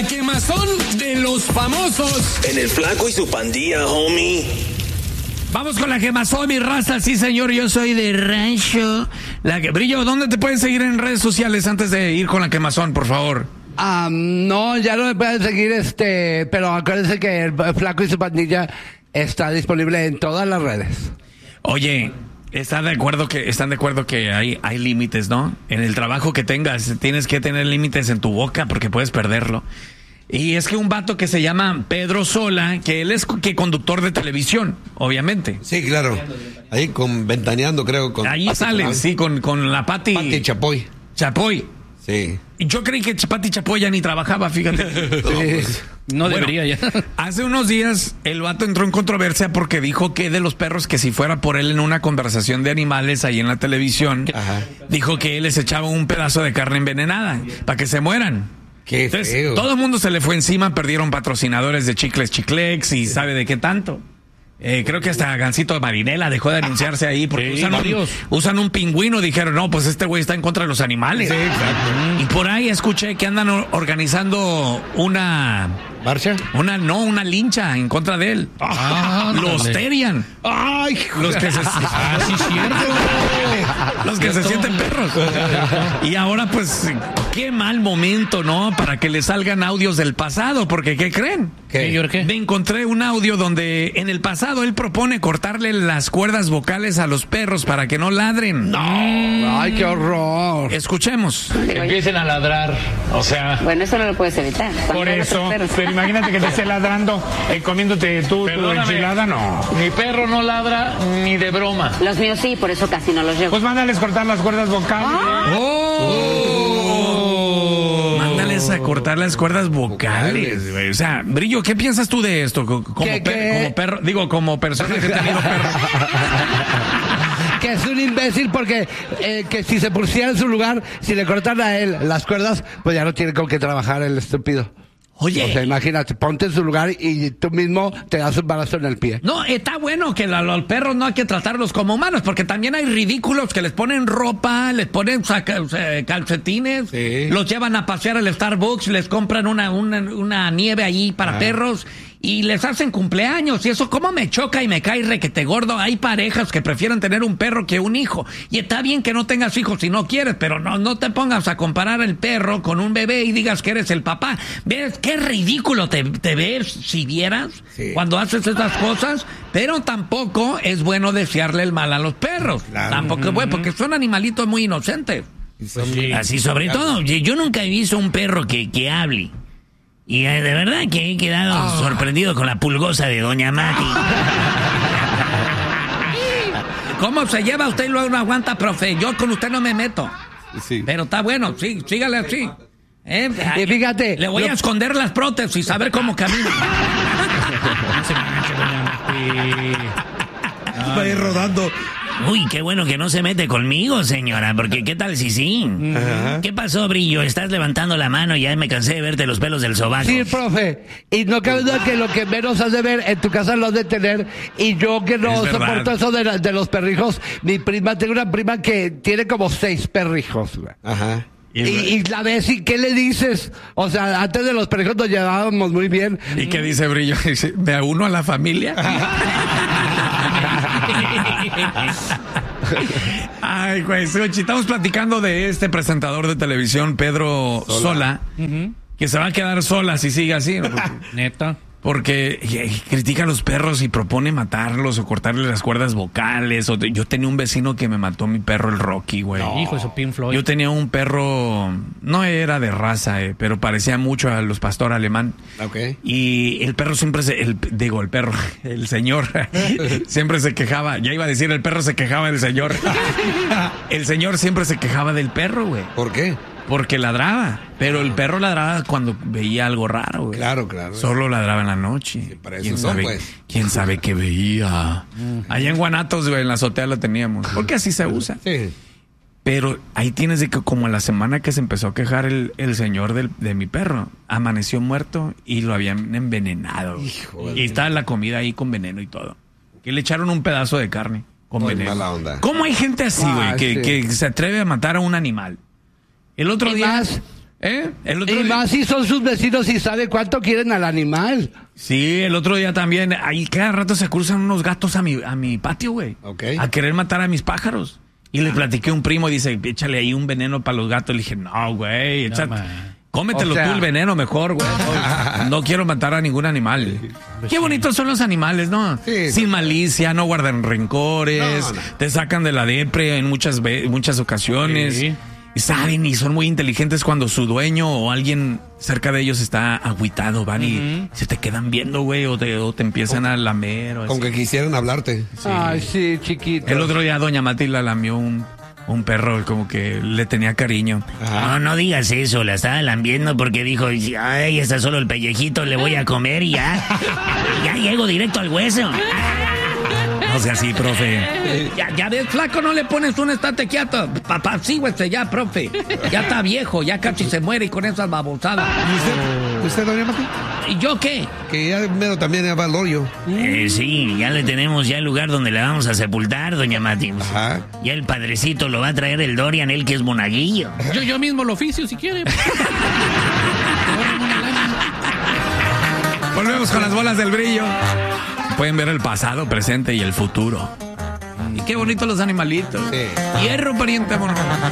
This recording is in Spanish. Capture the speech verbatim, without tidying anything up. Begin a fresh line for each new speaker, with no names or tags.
La quemazón de los famosos.
En el Flaco y su pandilla, homie.
Vamos con la quemazón, mi raza. Sí, señor, yo soy de Rancho. La que... Brillo, ¿dónde te pueden seguir en redes sociales antes de ir con la quemazón, por favor?
Um, no, ya no me pueden seguir, este, pero acuérdense que el Flaco y su pandilla está disponible en todas las redes.
Oye, ¿están de acuerdo que están de acuerdo que hay hay límites, no? En el trabajo que tengas tienes que tener límites en tu boca porque puedes perderlo. Y es que un vato que se llama Pedro Sola, que él es que conductor de televisión, obviamente.
Sí, claro. Ahí con Ventaneando, creo. Con
Ahí sale, sí, con, con la Pati.
Pati Chapoy.
Chapoy.
Sí.
Y yo creí que Pati Chapoy ya ni trabajaba, fíjate.
No, pues,
no
bueno,
debería ya.
Hace unos días el vato entró en controversia porque dijo que de los perros, que si fuera por él en una conversación de animales ahí en la televisión, ajá, dijo que él les echaba un pedazo de carne envenenada para que se mueran.
Qué
Entonces,
feo.
todo el mundo se le fue encima, perdieron patrocinadores de Chicles Chiclex y sí, sabe de qué tanto. Eh, creo que hasta Gansito Marinela dejó de anunciarse ahí porque sí, usan, un, usan un pingüino. Dijeron, no, pues este güey está en contra de los animales. Sí, exacto. Y por ahí escuché que andan organizando una...
¿Marcha?
Una, no, una lincha en contra de él. Ah, los terian.
Ay,
los que se, ah, sí, cierto. Los que se sienten perros. Y ahora, pues, qué mal momento, ¿no? Para que le salgan audios del pasado, porque ¿qué creen?
¿Qué?
¿Qué?
Me encontré un audio donde en el pasado él propone cortarle las cuerdas vocales a los perros para que no ladren.
No. Ay, qué horror.
Escuchemos.
Que empiecen a ladrar, o sea...
Bueno, eso no lo puedes evitar.
Por eso, pero imagínate que te esté ladrando, eh, comiéndote tú tu enchilada, no. Mi perro no ladra ni de broma.
Los míos sí, por eso casi no los llevo.
Pues mándales cortar las cuerdas vocales.
¡Ah! ¡Oh! Mándales a cortar las cuerdas vocales, güey. O sea, Brillo, ¿qué piensas tú de esto? Como,
¿Qué,
per,
qué?
como perro, digo, como persona que ha tenido perros.
Que es un imbécil porque eh, que si se pusiera en su lugar, si le cortan a él las cuerdas, pues ya no tiene con qué trabajar el estúpido.
Oye.
O sea, imagínate, ponte en su lugar y tú mismo te das un balazo en el pie.
No, está bueno que la, los perros no hay que tratarlos como humanos, porque también hay ridículos que les ponen ropa, les ponen saca, calcetines, sí, los llevan a pasear al Starbucks, les compran una, una, una nieve allí para ah. perros y les hacen cumpleaños. Y eso cómo me choca y me cae requete gordo. Hay parejas que prefieren tener un perro que un hijo. Y está bien que no tengas hijos si no quieres, pero no, no te pongas a comparar el perro con un bebé y digas que eres el papá. ¿Ves qué ridículo te, te ves si vieras sí. cuando haces esas cosas? Pero tampoco es bueno desearle el mal a los perros. Claro. Tampoco es bueno, porque son animalitos muy inocentes. Sí. Así sobre claro. todo, yo nunca he visto un perro que, que hable. Y de verdad que he quedado oh. sorprendido con la pulgosa de Doña Mati. ¿Cómo se lleva usted y luego no aguanta, profe? Yo con usted no me meto. Sí. Pero está bueno, sí, sígale así. ¿Eh?
Y fíjate.
Le voy lo... a esconder las prótesis, a ver cómo camina.
No se manche, Doña Mati.
Va a ir rodando.
Uy, qué bueno que no se mete conmigo, señora, porque ¿qué tal si sí? Ajá. ¿Qué pasó, Brillo? Estás levantando la mano y ya me cansé de verte los pelos del sobaco.
Sí, profe, y no cabe duda que lo que menos has de ver en tu casa lo has de tener, y yo que no soporto eso de, de los perrijos, mi prima, tengo una prima que tiene como seis perrijos, güey. Ajá. Y, y la ves y ¿qué le dices? O sea, antes de los perrijos nos llevábamos muy bien.
¿Y qué dice Brillo? Dice, ¿me uno a la familia? Ay, güey, estamos platicando de este presentador de televisión, Pedro Sola, Sola uh-huh. que se va a quedar sola si sigue así, ¿no? Porque,
neta.
Porque eh, critica a los perros y propone matarlos o cortarle las cuerdas vocales. O te, yo tenía un vecino que me mató a mi perro, el Rocky, güey.
No. Hijo de su Pink Floyd.
Yo tenía un perro, no era de raza, eh, pero parecía mucho a los pastor alemán.
Okay.
Y el perro siempre se, el, digo, el perro, el señor, siempre se quejaba. Ya iba a decir, el perro se quejaba del señor. El señor siempre se quejaba del perro, güey.
¿Por qué?
Porque ladraba, pero el perro ladraba cuando veía algo raro, güey.
Claro, claro.
Solo ladraba en la noche.
Sí, para eso
¿Quién
no,
sabe,
pues.
¿Quién sabe qué veía? Uh-huh. Allá en Guanatos, güey, en la azotea lo teníamos. Porque así se usa. Sí. Pero ahí tienes de que como la semana que se empezó a quejar el, el señor del, de mi perro, amaneció muerto y lo habían envenenado. Hijo y estaba la comida ahí con veneno y todo. Que le echaron un pedazo de carne con
Muy
veneno.
Mala onda.
¿Cómo hay gente así, güey, ah, que, sí. que se atreve a matar a un animal? El otro
y
día...
Más,
¿Eh? El otro
Y
día...
más si son sus vecinos y sabe cuánto quieren al animal.
Sí, el otro día también. Ahí cada rato se cruzan unos gatos a mi, a mi patio, güey.
Okay.
A querer matar a mis pájaros. Y le platiqué a un primo y dice, échale ahí un veneno para los gatos. Le dije, no, güey, échate...
No,
cómetelo
O sea,
tú el veneno mejor, güey. No, no quiero matar a ningún animal. Qué bonitos son los animales, ¿no?
Sí,
Sin
no.
malicia, no guardan rencores,
No, no.
te sacan de la depre en muchas ve- muchas ocasiones.
Sí.
Y saben y son muy inteligentes cuando su dueño o alguien cerca de ellos está agüitado, van y se te quedan viendo, güey, o te, o te empiezan a lamer. O
Con
así.
que quisieran hablarte.
Ay, sí, chiquito.
El otro día doña Matilda lamió un, un perro, como que le tenía cariño.
No, no digas eso, la estaba lambiendo porque dijo, ay, está solo el pellejito, le voy a comer y ya, ya llego directo al hueso.
No sea así, profe. Ya, ya ves, flaco, no le pones un estate quieto. Papá, sí, güey, ya, profe. Ya está viejo, ya casi se muere y con esas babosadas.
¿Y usted, usted doña Mati?
¿Y yo qué?
Que ya mero también va al hoyo.
Eh, sí, ya le tenemos ya el lugar donde la vamos a sepultar, doña Mati.
Ajá.
Ya el padrecito lo va a traer el Dorian, él que es monaguillo.
Yo, yo mismo lo oficio, si quiere.
Volvemos con las bolas del brillo. Pueden ver el pasado, presente y el futuro. Y qué bonitos los animalitos.
Sí.
Hierro, pariente, amor.